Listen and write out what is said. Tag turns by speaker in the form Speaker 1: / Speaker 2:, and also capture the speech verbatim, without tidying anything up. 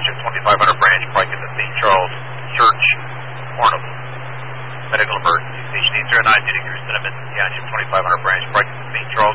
Speaker 1: Township twenty-five hundred branch, bike at the Saint Charles Church, Hornum. Medical emergency. Station eight zero nine, Unit Crew Cinnamon, Township twenty-five hundred branch, bike at the Saint Charles